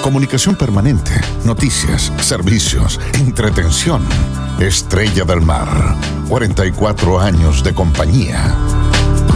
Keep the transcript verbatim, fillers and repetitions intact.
Comunicación permanente, noticias, servicios, entretención. Estrella del Mar, cuarenta y cuatro años de compañía.